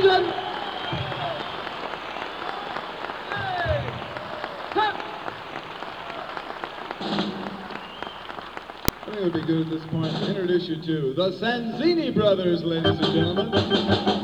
gentlemen. I think it would be good at this point to introduce you to the Sanzini brothers, ladies and gentlemen.